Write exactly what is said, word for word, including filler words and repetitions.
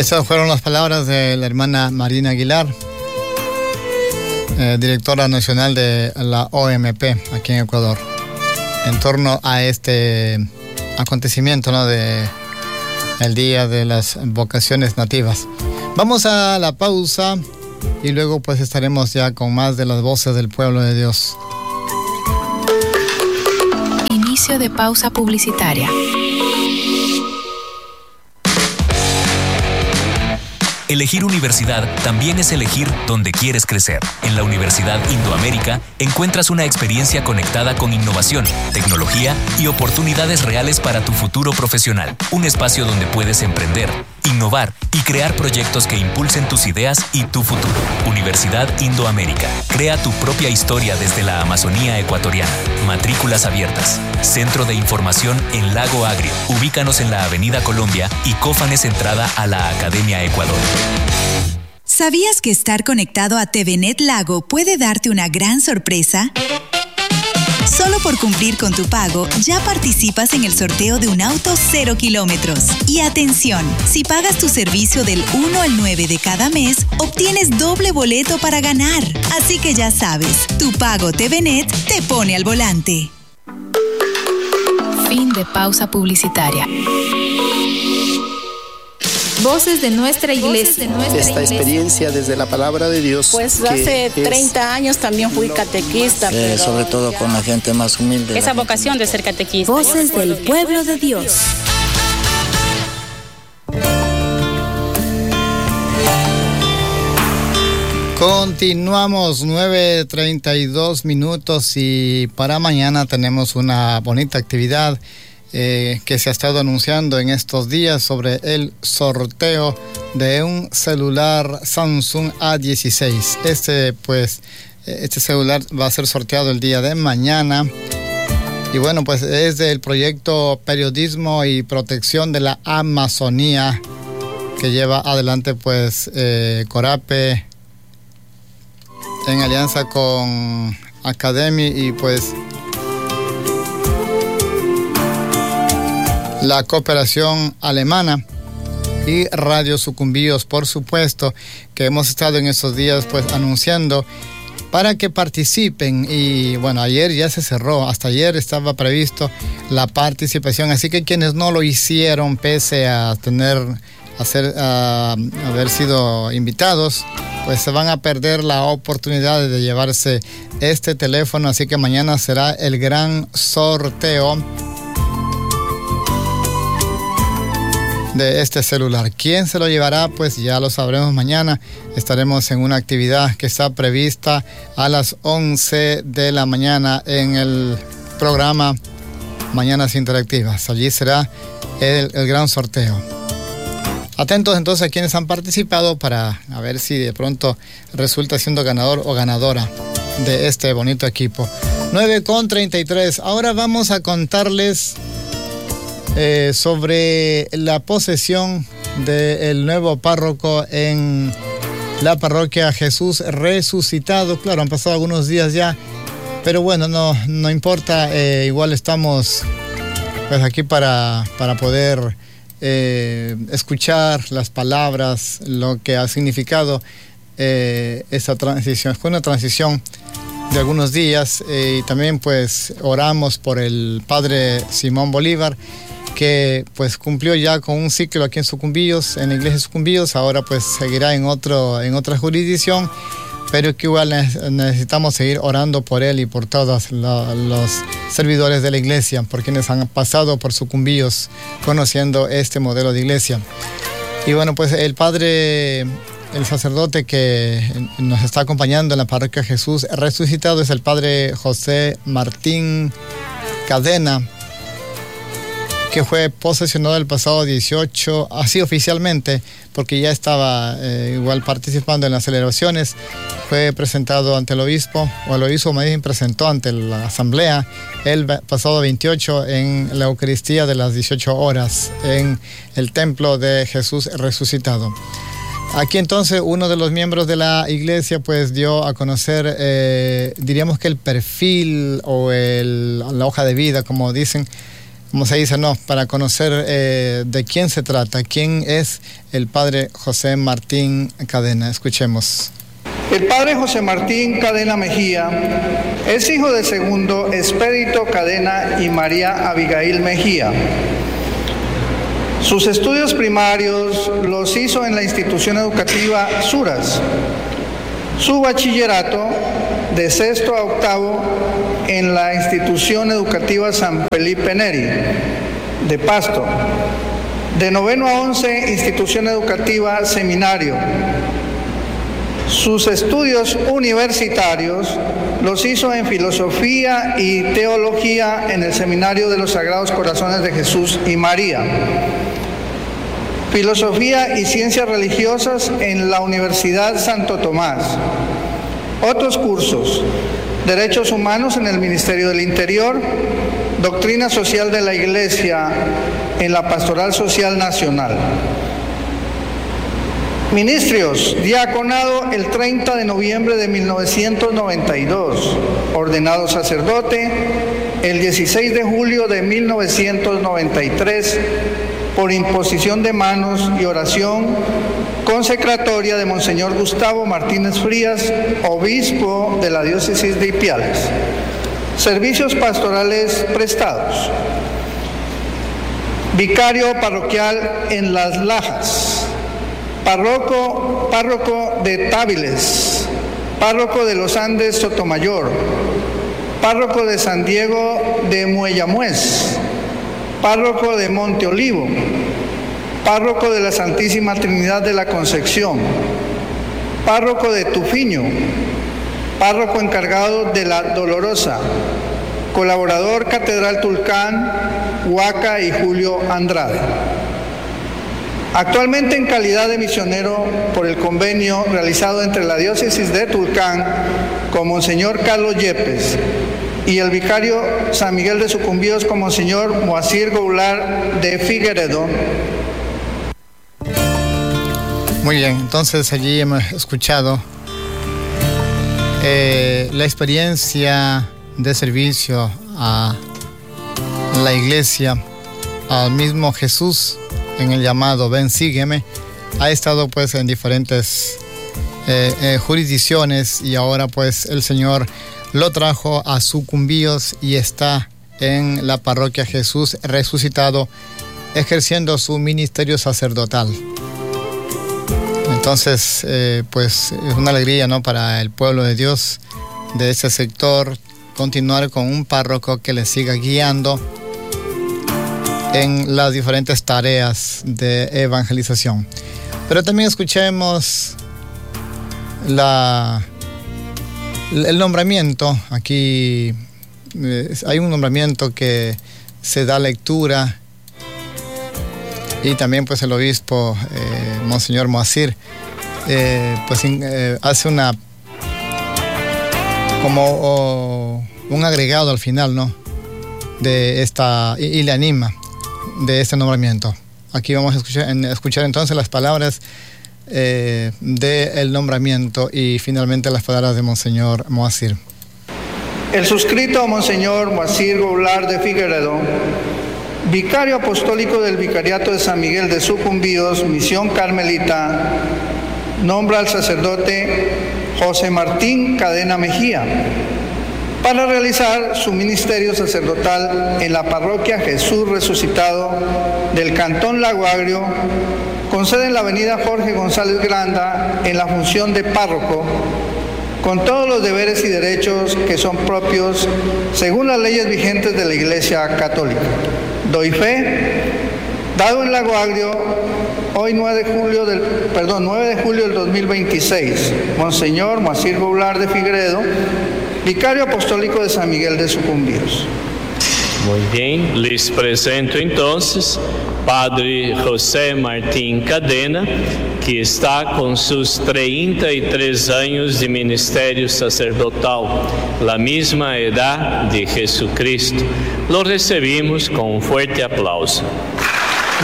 Esas fueron las palabras de la hermana Marina Aguilar, eh, directora nacional de la O M P aquí en Ecuador, en torno a este acontecimiento, ¿no?, de el Día de las Vocaciones Nativas. Vamos a la pausa y luego pues estaremos ya con más de las voces del pueblo de Dios. Inicio de pausa publicitaria. Elegir universidad también es elegir dónde quieres crecer. En la Universidad Indoamérica encuentras una experiencia conectada con innovación, tecnología y oportunidades reales para tu futuro profesional. Un espacio donde puedes emprender, innovar y crear proyectos que impulsen tus ideas y tu futuro. Universidad Indoamérica. Crea tu propia historia desde la Amazonía ecuatoriana. Matrículas abiertas. Centro de información en Lago Agrio. Ubícanos en la Avenida Colombia y Cófanes entrada a la Academia Ecuador. ¿Sabías que estar conectado a T V Net Lago puede darte una gran sorpresa? Solo por cumplir con tu pago, ya participas en el sorteo de un auto cero kilómetros. Y atención, si pagas tu servicio del uno al nueve de cada mes, obtienes doble boleto para ganar. Así que ya sabes, tu pago T V Net te pone al volante. Fin de pausa publicitaria. Voces de nuestra iglesia. De nuestra Esta iglesia. Experiencia desde la palabra de Dios. Pues hace treinta años también fui catequista. Eh, pero... Sobre todo con la gente más humilde. Esa vocación de ser catequista. Voces del pueblo de Dios. Continuamos, nueve treinta y dos minutos, y para mañana tenemos una bonita actividad Eh, que se ha estado anunciando en estos días sobre el sorteo de un celular Samsung A dieciséis. Este pues este celular va a ser sorteado el día de mañana, y bueno, pues es del proyecto Periodismo y Protección de la Amazonía, que lleva adelante pues eh, Corape en alianza con Academy y pues la cooperación alemana y Radio Sucumbíos, por supuesto, que hemos estado en estos días pues anunciando para que participen. Y bueno, ayer ya se cerró, hasta ayer estaba previsto la participación, así que quienes no lo hicieron, pese a tener a ser, a haber sido invitados, pues se van a perder la oportunidad de llevarse este teléfono. Así que mañana será el gran sorteo de este celular. ¿Quién se lo llevará? Pues ya lo sabremos mañana. Estaremos en una actividad que está prevista a las once de la mañana en el programa Mañanas Interactivas. Allí será el, el gran sorteo. Atentos entonces a quienes han participado para a ver si de pronto resulta siendo ganador o ganadora de este bonito equipo. nueve con treinta y tres. Ahora vamos a contarles Eh, sobre la posesión del nuevo párroco en la parroquia Jesús Resucitado. Claro, han pasado algunos días ya, pero bueno, no, no importa, eh, igual estamos pues aquí para, para poder eh, escuchar las palabras, lo que ha significado eh, esa transición. Fue una transición de algunos días, eh, y también pues oramos por el padre Simón Bolívar, que pues cumplió ya con un ciclo aquí en Sucumbíos, en la iglesia de Sucumbíos. Ahora pues seguirá en otro en otra jurisdicción, pero que igual necesitamos seguir orando por él y por todos la, los servidores de la iglesia, por quienes han pasado por Sucumbíos conociendo este modelo de iglesia. Y bueno, pues el padre, el sacerdote que nos está acompañando en la parroquia Jesús Resucitado es el padre José Martín Cadena, que fue posesionado el pasado dieciocho, así oficialmente, porque ya estaba eh, igual participando en las celebraciones. Fue presentado ante el obispo, o el obispo más bien presentó ante la asamblea el pasado veintiocho en la Eucaristía de las dieciocho horas en el templo de Jesús Resucitado. Aquí entonces uno de los miembros de la iglesia pues dio a conocer, eh, diríamos que el perfil o el, la hoja de vida, como dicen, como se dice, no, para conocer eh, de quién se trata, quién es el padre José Martín Cadena. Escuchemos. El padre José Martín Cadena Mejía es hijo del segundo Expedito Cadena y María Abigail Mejía. Sus estudios primarios los hizo en la institución educativa Suras. Su bachillerato de sexto a octavo en la institución educativa San Felipe Neri de Pasto. De noveno a once, institución educativa Seminario. Sus estudios universitarios los hizo en filosofía y teología en el Seminario de los Sagrados Corazones de Jesús y María. Filosofía y Ciencias Religiosas en la Universidad Santo Tomás. Otros cursos: Derechos Humanos en el Ministerio del Interior, Doctrina Social de la Iglesia en la Pastoral Social Nacional. Ministrios: diaconado el treinta de noviembre de mil novecientos noventa y dos, ordenado sacerdote el dieciséis de julio de mil novecientos noventa y tres, por imposición de manos y oración consecratoria de Monseñor Gustavo Martínez Frías, obispo de la diócesis de Ipiales. Servicios pastorales prestados: vicario parroquial en Las Lajas, párroco, párroco de Tábiles, párroco de los Andes Sotomayor, párroco de San Diego de Muellamuez, párroco de Monte Olivo, párroco de la Santísima Trinidad de la Concepción, párroco de Tufiño, párroco encargado de la Dolorosa, colaborador Catedral Tulcán, Huaca y Julio Andrade. Actualmente en calidad de misionero por el convenio realizado entre la diócesis de Tulcán con Monseñor Carlos Yepes y el vicario San Miguel de Sucumbíos con Monseñor Moacir Goulart de Figueredo. Muy bien, entonces allí hemos escuchado eh, la experiencia de servicio a la iglesia, al mismo Jesús en el llamado Ven, sígueme. Ha estado pues en diferentes eh, eh, jurisdicciones y ahora pues el Señor lo trajo a Sucumbíos y está en la parroquia Jesús Resucitado ejerciendo su ministerio sacerdotal. Entonces, eh, pues es una alegría, ¿no?, para el pueblo de Dios de ese sector continuar con un párroco que le siga guiando en las diferentes tareas de evangelización. Pero también escuchemos la, el nombramiento. Aquí eh, hay un nombramiento que se da lectura y también pues el obispo eh, Monseñor Moacir eh, pues eh, hace una como oh, un agregado al final, ¿no?, de esta y, y le anima de este nombramiento. Aquí vamos a escuchar, en, escuchar entonces las palabras eh, del nombramiento y finalmente las palabras de Monseñor Moacir. El suscrito Monseñor Moacir Goulart de Figueredo, vicario apostólico del Vicariato de San Miguel de Sucumbíos, Misión Carmelita, nombra al sacerdote José Martín Cadena Mejía para realizar su ministerio sacerdotal en la parroquia Jesús Resucitado del Cantón Lago Agrio, con sede en la avenida Jorge González Granda, en la función de párroco, con todos los deberes y derechos que son propios según las leyes vigentes de la Iglesia Católica. Doy fe, dado en Lago Agrio, hoy nueve de julio del, perdón, nueve de julio del dos mil veintiséis, Monseñor Moacir Goulart de Figueredo, vicario apostólico de San Miguel de Sucumbíos. Muy bien, les presento entonces Padre José Martín Cadena, que está con sus treinta y tres años de ministerio sacerdotal, la misma edad de Jesucristo. Lo recibimos con un fuerte aplauso.